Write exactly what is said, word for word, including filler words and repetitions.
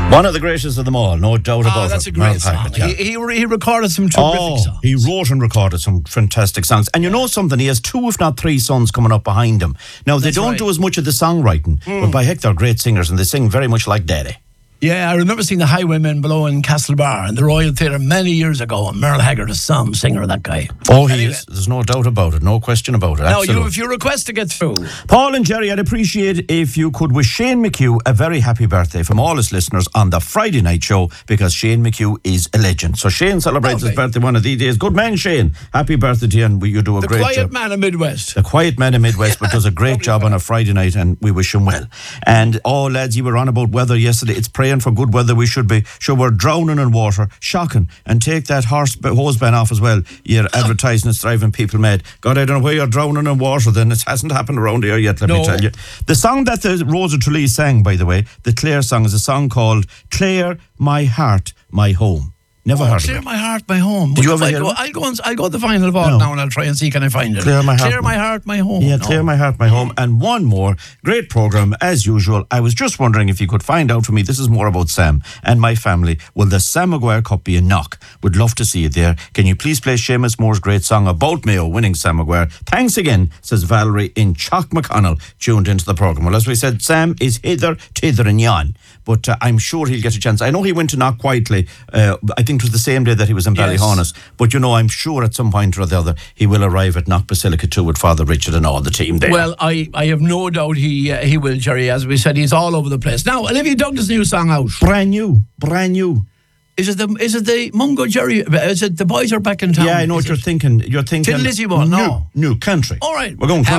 One of the greatest of them all, no doubt about oh, it. that's a great song. Packard, yeah. he, he, he recorded some terrific oh, songs. He wrote and recorded some fantastic songs. And you know something, he has two, if not three sons coming up behind him. Now, they That's don't right. do as much of the songwriting, Mm. but by heck, they're great singers, and they sing very much like Daddy. Yeah, I remember seeing the Highwaymen below in Castlebar in the Royal Theatre many years ago, and Merle Haggard is some singer, that guy. Oh, he Anyway. is. There's no doubt about it. No question about it. Now, Absolutely. you, if you request to get through, Paul and Jerry, I'd appreciate if you could wish Shane McHugh a very happy birthday from all his listeners on the Friday night show, because Shane McHugh is a legend. So Shane celebrates his Lovely. birthday one of these days. Good man, Shane. Happy birthday to you, and you do a the great quiet job. man of Midwest. The quiet man in Midwest, but does a great job on a Friday night, and we wish him well. And oh, lads, you were on about weather yesterday. It's praying for good weather. We should be. Sure, we're drowning in water. Shocking. And take that horse hose ban off as well. You're advertising it's driving people mad. God, I don't know where you're drowning in water then. It hasn't happened around here yet, let No. me tell you. The song that the Rosa Trelease sang, by the way, the Clare song, is a song called Clare, My Heart, My Home. Never Oh, heard Clear of it. My Heart, My Home. Did you Well, ever I'll hear go, it? I'll go, and, I'll go to the final vault No. now, and I'll try and see can I find it. Clear My Heart. Clear My Heart, My Home. Yeah, No. Clear My Heart, My Home. And one more. Great programme, as usual. I was just wondering if you could find out for me, this is more about Sam and my family. Will the Sam Maguire Cup be a knock? Would love to see it there. Can you please play Seamus Moore's great song about Mayo winning Sam Maguire? Thanks again, says Valerie in Chalk McConnell, tuned into the programme. Well, as we said, Sam is hither, tither and yon. But uh, I'm sure he'll get a chance. I know he went to Knock Quietly. Uh, I think it was the same day that he was in Yes. Ballyhonus. But, you know, I'm sure at some point or the other he will arrive at Knock Basilica too with Father Richard and all the team there. Well, I, I have no doubt he uh, he will, Jerry. As we said, he's all over the place. Now, Olivia Douglas' new song out. brand new, brand new. Is it the is it the Mungo Jerry? Is it the boys are back in town? Yeah, I know Is what you're it? thinking. You're thinking Tin Lizzie one, no. new, new country. All right. We're going country.